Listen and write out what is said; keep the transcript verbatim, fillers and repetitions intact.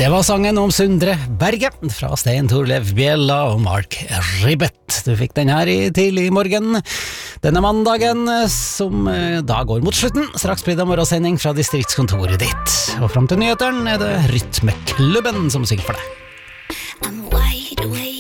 Det var sangen om Sundre Berge fra Stein Torleif Bjella og Mark Ribbett. Du fikk den her i tidlig morgen denne mandagen, som da går mot slutten. Straks blir det morgensending fra distriktskontoret ditt. Og frem til nyheteren er det Rytmeklubben som synger for deg. I'm wide awake.